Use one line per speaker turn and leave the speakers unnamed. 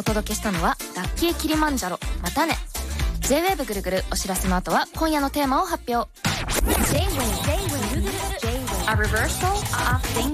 届けしたのはラッキーキリマンジャロ。またね。 J-WAVE ぐるぐる。お知らせの後は今夜のテーマを発表。 J-WAVE A reversal of